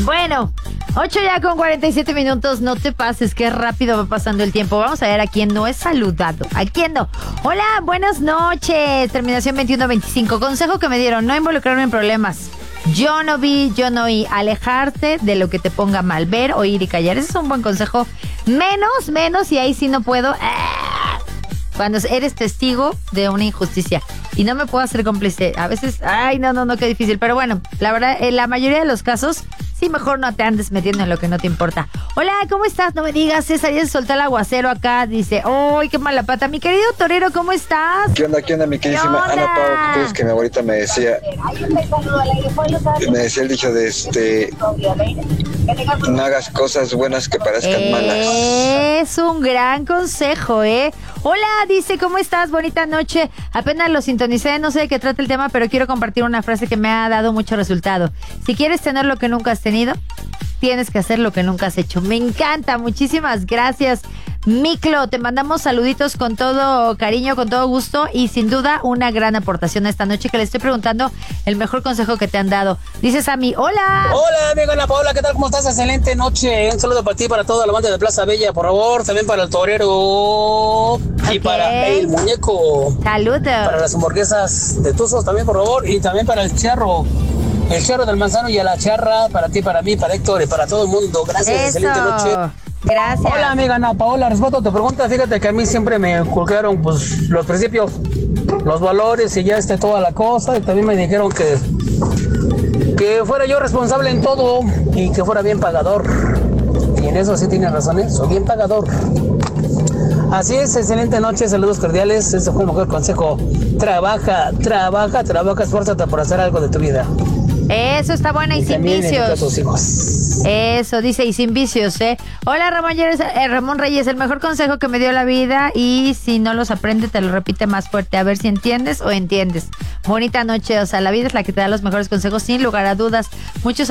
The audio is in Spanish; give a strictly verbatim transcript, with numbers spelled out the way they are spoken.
Bueno, ocho ya con cuarenta y siete minutos. No te pases, qué rápido va pasando el tiempo. Vamos a ver a quién no es saludado. ¿A quién no? Hola, buenas noches. Terminación veintiuno veinticinco. Consejo que me dieron: no involucrarme en problemas. Yo no vi, yo no oí. Alejarte de lo que te ponga mal. Ver, oír y callar. Ese es un buen consejo. Menos, menos, y ahí sí no puedo. ¡Ah! Cuando eres testigo de una injusticia y no me puedo hacer cómplice. A veces, ay, no, no, no, qué difícil. Pero bueno, la verdad, en la mayoría de los casos, sí, mejor no te andes metiendo en lo que no te importa. Hola, ¿cómo estás? No me digas, César, ya se soltó el aguacero acá. Dice, ¡ay, qué mala pata! Mi querido torero, ¿cómo estás? ¿Qué onda, qué onda, mi queridísima Ana Pau? ¿Qué crees que mi abuelita me decía? Me decía el dicho de este... no hagas cosas buenas que parezcan malas. Es un gran consejo, ¿eh? Hola, dice, ¿cómo estás? Bonita noche. Apenas lo sintonicé, no sé de qué trata el tema, pero quiero compartir una frase que me ha dado mucho resultado. Si quieres tener lo que nunca has tenido, tienes que hacer lo que nunca has hecho. Me encanta, muchísimas gracias, Miclo. Te mandamos saluditos con todo cariño, con todo gusto, y sin duda una gran aportación esta noche, que le estoy preguntando el mejor consejo que te han dado. Dice Sammy, hola. Hola, amiga Ana Paola, ¿qué tal? ¿Cómo estás? Excelente noche. Un saludo para ti, para toda la banda de Plaza Bella, por favor. También para el torero y Ok. para el muñeco. Saludos. Para las hamburguesas de Tuzos también, por favor. Y también para el charro. El charro del manzano y a la charra, para ti, para mí, para Héctor y para todo el mundo. Gracias, Eso. excelente noche. Gracias. Hola, amiga Ana Paola, respondo a tu pregunta. Fíjate que a mí siempre me inculcaron pues los principios, los valores y ya está toda la cosa. Y también me dijeron que, que fuera yo responsable en todo y que fuera bien pagador. Y en eso sí tienes razón, ¿eh? Soy bien pagador. Así es, excelente noche, saludos cordiales. Ese fue el mejor consejo. Trabaja, trabaja, trabaja, esfuérzate por hacer algo de tu vida. Eso está buena y, Y sin también educa a vicios. tus hijos. Eso, dice, y sin vicios, ¿eh? Hola, Ramón, Reyes, eh, Ramón Reyes, el mejor consejo que me dio la vida, y si no los aprende, te lo repite más fuerte, a ver si entiendes o entiendes. Bonita noche, o sea, la vida es la que te da los mejores consejos, sin lugar a dudas. Muchos